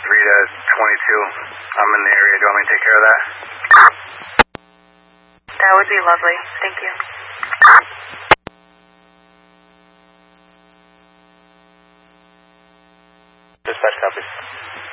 Rita 22. I'm in the area. Do you want me to take care of that? That would be lovely. Thank you. Dispatch copy.